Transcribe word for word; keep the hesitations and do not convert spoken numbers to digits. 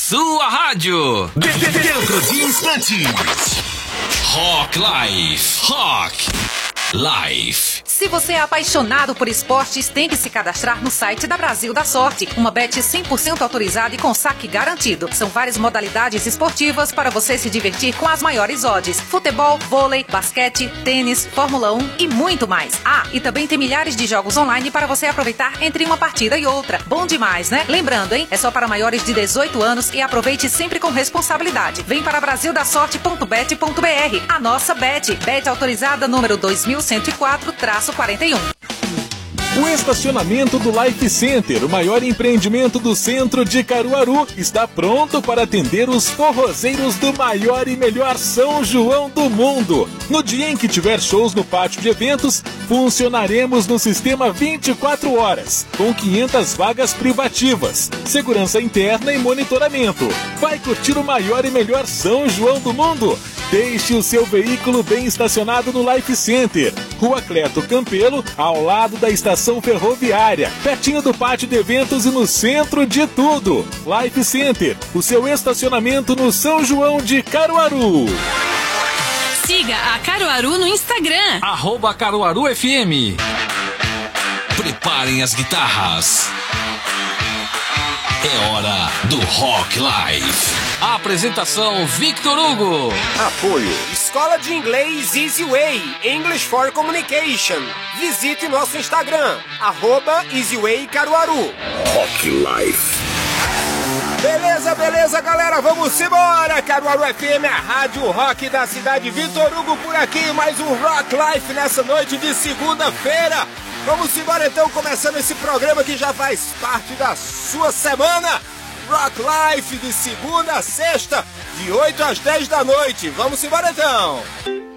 sua rádio. Dentro de instantes. Rock Life. Rock Life. Se você é apaixonado por esportes, tem que se cadastrar no site da Brasil da Sorte. Uma bet cem por cento autorizada e com saque garantido. São várias modalidades esportivas para você se divertir com as maiores odds. Futebol, vôlei, basquete, tênis, Fórmula um e muito mais. Ah, e também tem milhares de jogos online para você aproveitar entre uma partida e outra. Bom demais, né? Lembrando, hein? É só para maiores de dezoito anos e aproveite sempre com responsabilidade. Vem para brasil da sorte ponto bet ponto b r. A nossa bet. Bet autorizada número dois mil cento e quatro traço quarenta e um. O estacionamento do Life Center, o maior empreendimento do centro de Caruaru, está pronto para atender os forrozeiros do maior e melhor São João do mundo. No dia em que tiver shows no pátio de eventos, funcionaremos no sistema vinte e quatro horas, com quinhentas vagas privativas, segurança interna e monitoramento. Vai curtir o maior e melhor São João do mundo? Deixe o seu veículo bem estacionado no Life Center, Rua Cleto Campelo, ao lado da estação ferroviária, pertinho do pátio de eventos e no centro de tudo. Life Center, o seu estacionamento no São João de Caruaru. Siga a Caruaru no Instagram. Arroba Caruaru F M. Preparem as guitarras. É hora do Rock Life. A apresentação Victor Hugo. Apoio Escola de Inglês Easy Way, English for Communication. Visite nosso Instagram, arroba Easy Way Caruaru. Rock Life. Beleza, beleza, galera, vamos embora. Caruaru F M, a rádio rock da cidade. Victor Hugo por aqui, mais um Rock Life nessa noite de segunda-feira. Vamos embora então, começando esse programa que já faz parte da sua semana. Rock Life de segunda a sexta, de oito às dez da noite. Vamos embora então.